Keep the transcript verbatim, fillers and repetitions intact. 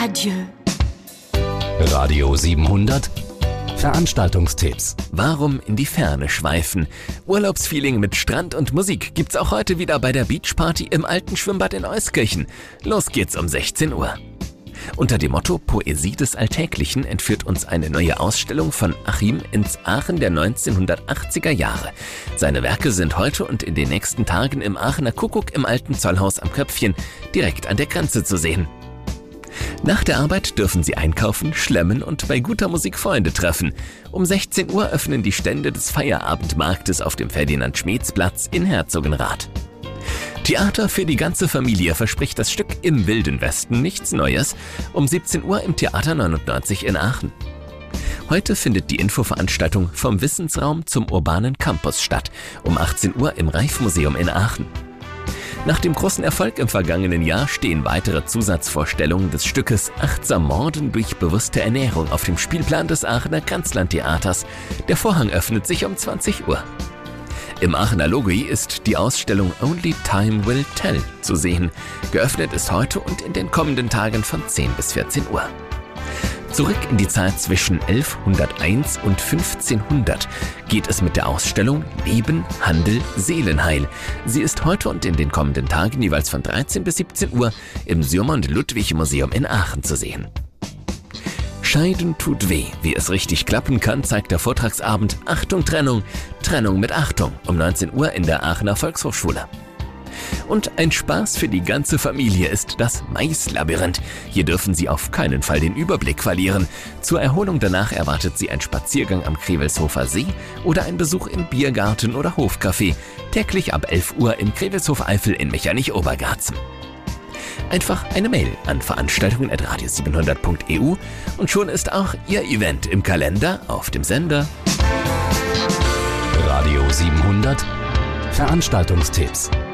Adieu. Radio siebenhundert Veranstaltungstipps. Warum in die Ferne schweifen? Urlaubsfeeling mit Strand und Musik gibt's auch heute wieder bei der Beachparty im alten Schwimmbad in Euskirchen. Los geht's um sechzehn Uhr. Unter dem Motto Poesie des Alltäglichen entführt uns eine neue Ausstellung von Achim ins Aachen der neunzehnhundertachtziger Jahre. Seine Werke sind heute und in den nächsten Tagen im Aachener Kuckuck im alten Zollhaus am Köpfchen direkt an der Grenze zu sehen. Nach der Arbeit dürfen Sie einkaufen, schlemmen und bei guter Musik Freunde treffen. Um sechzehn Uhr öffnen die Stände des Feierabendmarktes auf dem Ferdinand-Schmeetz-Platz in Herzogenrath. Theater für die ganze Familie verspricht das Stück Im Wilden Westen nichts Neues, um siebzehn Uhr im Theater neunundneunzig in Aachen. Heute findet die Infoveranstaltung Vom Wissensraum zum urbanen Campus statt, um achtzehn Uhr im Reif-Museum in Aachen. Nach dem großen Erfolg im vergangenen Jahr stehen weitere Zusatzvorstellungen des Stückes Achtsam Morden durch bewusste Ernährung auf dem Spielplan des Aachener Grenzlandtheaters. Der Vorhang öffnet sich um zwanzig Uhr. Im Aachener Logoi ist die Ausstellung Only Time Will Tell zu sehen. Geöffnet ist heute und in den kommenden Tagen von zehn bis vierzehn Uhr. Zurück in die Zeit zwischen elfhunderteins und fünfzehnhundert geht es mit der Ausstellung Leben, Handel, Seelenheil. Sie ist heute und in den kommenden Tagen jeweils von dreizehn bis siebzehn Uhr im Sürmond-Ludwig-Museum in Aachen zu sehen. Scheiden tut weh. Wie es richtig klappen kann, zeigt der Vortragsabend Achtung Trennung, Trennung mit Achtung um neunzehn Uhr in der Aachener Volkshochschule. Und ein Spaß für die ganze Familie ist das Maislabyrinth. Hier dürfen Sie auf keinen Fall den Überblick verlieren. Zur Erholung danach erwartet Sie ein Spaziergang am Krewelshofer See oder ein Besuch im Biergarten oder Hofcafé. Täglich ab elf Uhr im Krewelshof Eifel in Mechernich-Obergarzen. Einfach eine Mail an veranstaltungen at radio siebenhundert punkt e u und schon ist auch Ihr Event im Kalender auf dem Sender. Radio siebenhundert Veranstaltungstipps.